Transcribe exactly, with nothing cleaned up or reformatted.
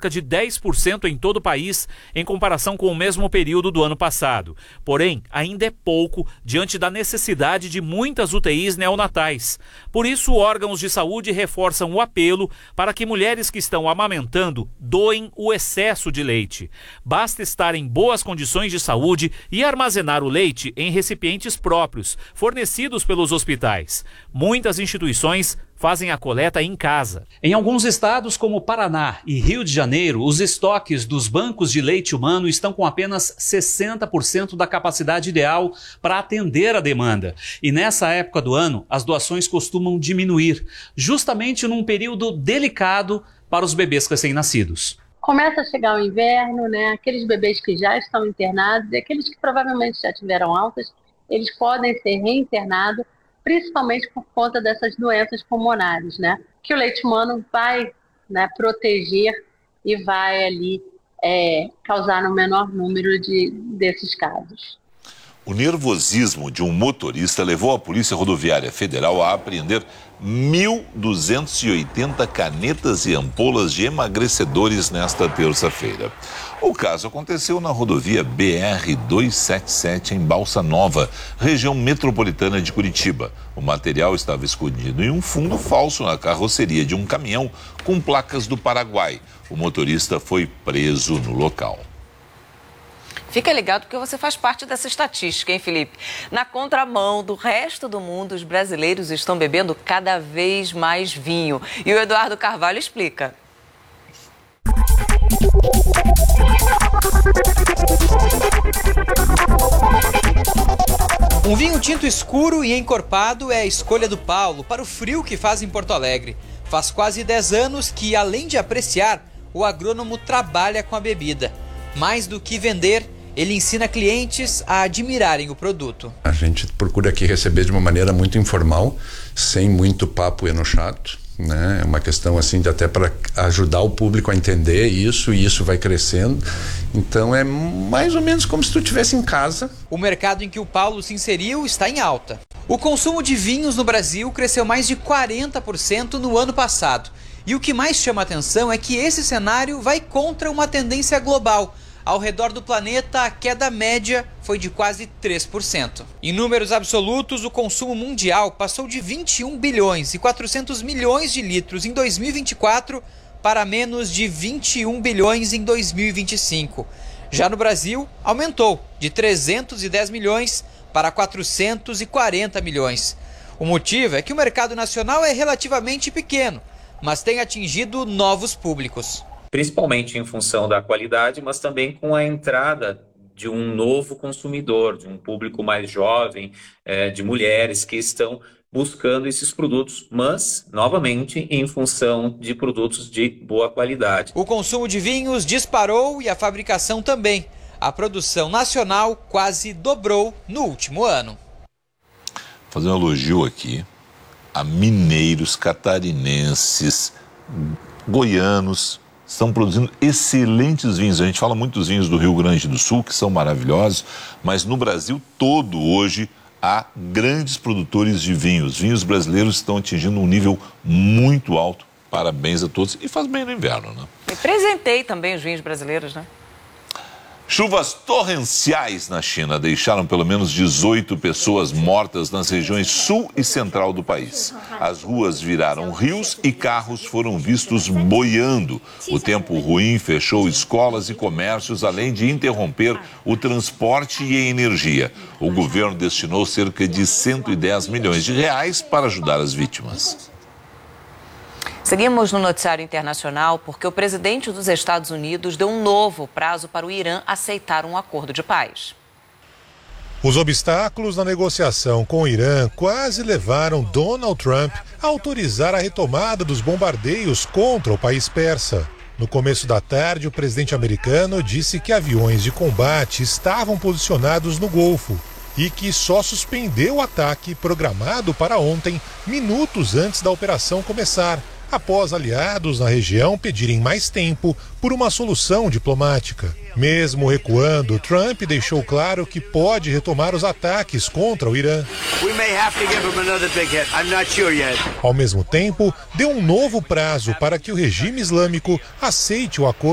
cerca de dez por cento em todo o país, em comparação com o mesmo período do ano passado. Porém, ainda é pouco diante da necessidade de muitas U T Is neonatais. Por isso, órgãos de saúde reforçam o apelo para que mulheres que estão amamentando doem o excesso de leite. Basta estar em boas condições de saúde e armazenar o leite em recipientes próprios, fornecidos pelos hospitais. Muitas instituições fazem a coleta em casa. Em alguns estados, como Paraná e Rio de Janeiro, os estoques dos bancos de leite humano estão com apenas sessenta por cento da capacidade ideal para atender a demanda. E nessa época do ano, as doações costumam diminuir, justamente num período delicado para os bebês recém-nascidos. Começa a chegar o inverno, né? Aqueles bebês que já estão internados e aqueles que provavelmente já tiveram altas, eles podem ser reinternados, principalmente por conta dessas doenças pulmonares, né? Que o leite humano vai, né, proteger e vai ali é, causar no menor número de, desses casos. O nervosismo de um motorista levou a Polícia Rodoviária Federal a apreender mil duzentas e oitenta canetas e ampolas de emagrecedores nesta terça-feira. O caso aconteceu na rodovia B R duzentos e setenta e sete, em Balsa Nova, região metropolitana de Curitiba. O material estava escondido em um fundo falso na carroceria de um caminhão com placas do Paraguai. O motorista foi preso no local. Fica ligado porque você faz parte dessa estatística, hein, Felipe? Na contramão do resto do mundo, os brasileiros estão bebendo cada vez mais vinho. E o Eduardo Carvalho explica. Um vinho tinto escuro e encorpado é a escolha do Paulo para o frio que faz em Porto Alegre. Faz quase dez anos que, além de apreciar, o agrônomo trabalha com a bebida. Mais do que vender, ele ensina clientes a admirarem o produto. A gente procura aqui receber de uma maneira muito informal, sem muito papo enochato, né? É uma questão assim de até para ajudar o público a entender isso, e isso vai crescendo. Então é mais ou menos como se tu estivesse em casa. O mercado em que o Paulo se inseriu está em alta. O consumo de vinhos no Brasil cresceu mais de quarenta por cento no ano passado. E o que mais chama a atenção é que esse cenário vai contra uma tendência global. Ao redor do planeta, a queda média foi de quase três por cento. Em números absolutos, o consumo mundial passou de vinte e um bilhões e quatrocentos milhões de litros em dois mil e vinte e quatro para menos de vinte e um bilhões em dois mil e vinte e cinco. Já no Brasil, aumentou de trezentos e dez milhões para quatrocentos e quarenta milhões. O motivo é que o mercado nacional é relativamente pequeno, mas tem atingido novos públicos. Principalmente em função da qualidade, mas também com a entrada de um novo consumidor, de um público mais jovem, é, de mulheres que estão buscando esses produtos, mas, novamente, em função de produtos de boa qualidade. O consumo de vinhos disparou e a fabricação também. A produção nacional quase dobrou no último ano. Fazer um elogio aqui a mineiros, catarinenses, goianos. Estão produzindo excelentes vinhos. A gente fala muito dos vinhos do Rio Grande do Sul, que são maravilhosos, mas no Brasil todo hoje há grandes produtores de vinhos. Vinhos brasileiros estão atingindo um nível muito alto. Parabéns a todos. E faz bem no inverno, né? E presentei também os vinhos brasileiros, né? Chuvas torrenciais na China deixaram pelo menos dezoito pessoas mortas nas regiões sul e central do país. As ruas viraram rios e carros foram vistos boiando. O tempo ruim fechou escolas e comércios, além de interromper o transporte e a energia. O governo destinou cerca de cento e dez milhões de reais para ajudar as vítimas. Seguimos no noticiário internacional porque o presidente dos Estados Unidos deu um novo prazo para o Irã aceitar um acordo de paz. Os obstáculos na negociação com o Irã quase levaram Donald Trump a autorizar a retomada dos bombardeios contra o país persa. No começo da tarde, o presidente americano disse que aviões de combate estavam posicionados no Golfo e que só suspendeu o ataque programado para ontem, minutos antes da operação começar, após aliados na região pedirem mais tempo por uma solução diplomática. Mesmo recuando, Trump deixou claro que pode retomar os ataques contra o Irã. Ao mesmo tempo, deu um novo prazo para que o regime islâmico aceite o acordo